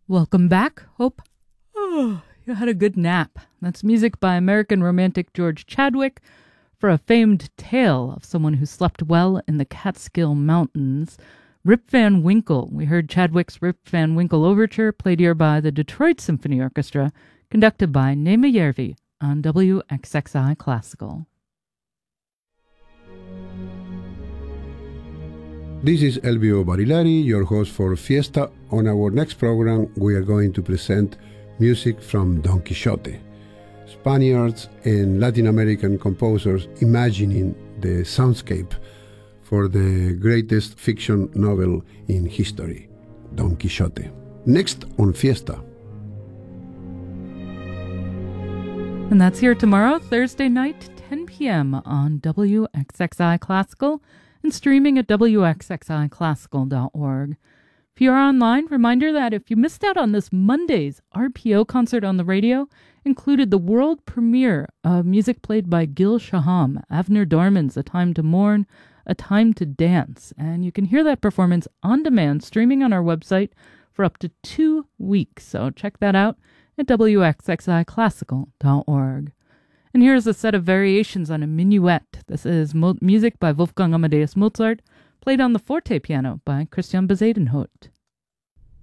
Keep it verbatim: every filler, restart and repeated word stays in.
Welcome back. Hope oh, you had a good nap. That's music by American romantic George Chadwick for a famed tale of someone who slept well in the Catskill Mountains. Rip Van Winkle. We heard Chadwick's Rip Van Winkle Overture, played here by the Detroit Symphony Orchestra, conducted by Nema Järvi on W X X I Classical. This is Elvio Barilari, your host for Fiesta. On our next program, we are going to present music from Don Quixote. Spaniards and Latin American composers imagining the soundscape for the greatest fiction novel in history, Don Quixote. Next on Fiesta. And that's here tomorrow, Thursday night, ten p.m. on W X X I Classical, and streaming at W X X I classical dot org. If you're online, reminder that if you missed out on this Monday's R P O concert on the radio, included the world premiere of music played by Gil Shaham, Avner Dorman's A Time to Mourn, A Time to Dance. And you can hear that performance on demand, streaming on our website for up to two weeks. So check that out at W X X I classical dot org. And here's a set of variations on a minuet. This is mo- music by Wolfgang Amadeus Mozart, played on the forte piano by Christian Bezuidenhout.